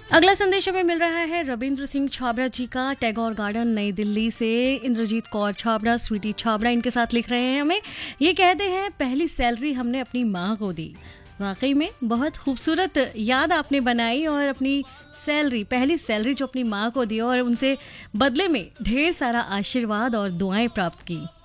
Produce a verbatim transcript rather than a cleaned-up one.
अगला संदेश हमें मिल रहा है रविंद्र सिंह छाबड़ा जी का, टैगोर गार्डन नई दिल्ली से। इंद्रजीत कौर छाबड़ा, स्वीटी छाबड़ा इनके साथ लिख रहे हैं हमें। ये कहते हैं पहली सैलरी हमने अपनी माँ को दी। वाकई में बहुत खूबसूरत याद आपने बनाई, और अपनी सैलरी, पहली सैलरी जो अपनी माँ को दी और उनसे बदले में ढेर सारा आशीर्वाद और दुआएं प्राप्त की।